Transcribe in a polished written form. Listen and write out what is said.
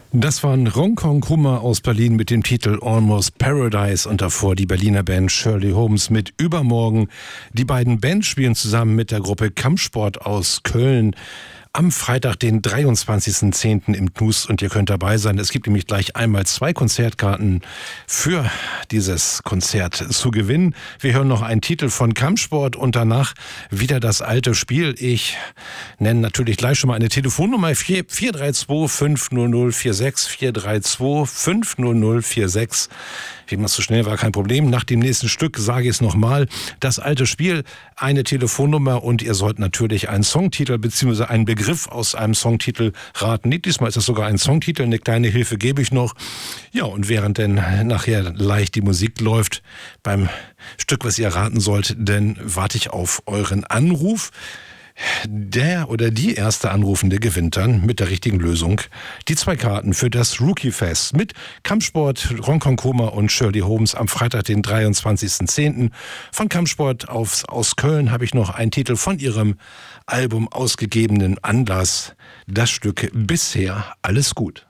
Das waren Ronkonkoma Kummer aus Berlin mit dem Titel Almost Paradise und davor die Berliner Band Shirley Holmes mit Übermorgen. Die beiden Bands spielen zusammen mit der Gruppe Kampfsport aus Köln am Freitag, den 23.10. im Knus, und ihr könnt dabei sein. Es gibt nämlich gleich einmal 2 Konzertkarten für dieses Konzert zu gewinnen. Wir hören noch einen Titel von Kampfsport und danach wieder das alte Spiel. Ich nenne natürlich gleich schon mal eine Telefonnummer: 432 500 46, 432 500 46. Wie man so schnell war, kein Problem. Nach dem nächsten Stück sage ich es nochmal. Das alte Spiel, eine Telefonnummer, und ihr sollt natürlich einen Songtitel bzw. einen Begriff aus einem Songtitel raten. Nee, diesmal ist es sogar ein Songtitel. Eine kleine Hilfe gebe ich noch. Ja, und während denn nachher leicht die Musik läuft beim Stück, was ihr raten sollt, dann warte ich auf euren Anruf. Der oder die erste Anrufende gewinnt dann mit der richtigen Lösung die 2 Karten für das Rookie Fest mit Kampfsport, Ronkonkoma und Shirley Holmes am Freitag, den 23.10. Von Kampfsport aus Köln habe ich noch einen Titel von ihrem Album Ausgegebenen Anlass. Das Stück Bisher alles gut.